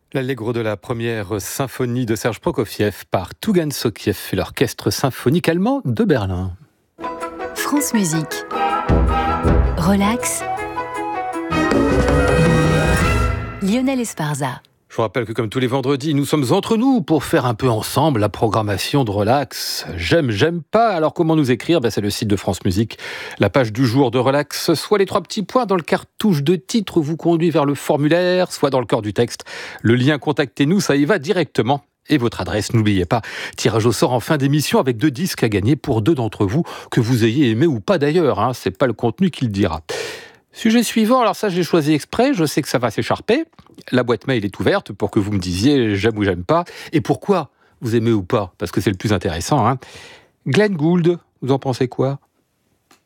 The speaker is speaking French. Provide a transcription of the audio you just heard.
L'allegro de la première symphonie de Serge Prokofiev par Tougan Sokiev et l'orchestre symphonique allemand de Berlin. France Musique. Relax. Lionel Esparza. Je vous rappelle que comme tous les vendredis, nous sommes entre nous pour faire un peu ensemble la programmation de Relax. J'aime pas, alors comment nous écrire ? C'est le site de France Musique, la page du jour de Relax, soit les 3 petits points dans le cartouche de titre vous conduit vers le formulaire, soit dans le corps du texte. Le lien contactez-nous, ça y va directement. Et votre adresse, n'oubliez pas, tirage au sort en fin d'émission avec 2 disques à gagner pour 2 d'entre vous, que vous ayez aimé ou pas d'ailleurs, c'est pas le contenu qui le dira. Sujet suivant, alors ça j'ai choisi exprès, je sais que ça va s'écharper. La boîte mail est ouverte pour que vous me disiez j'aime ou j'aime pas. Et pourquoi vous aimez ou pas, parce que c'est le plus intéressant. Glenn Gould, vous en pensez quoi ?